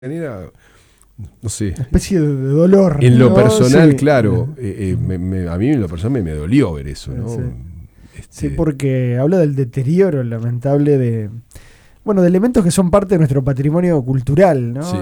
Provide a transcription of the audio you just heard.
genera, no sé. Una especie de dolor. En lo ¿no? personal, Sí. claro, a mí en lo personal me dolió ver eso, ¿no? Sí. Sí, porque habla del deterioro lamentable de elementos que son parte de nuestro patrimonio cultural, ¿no? Sí.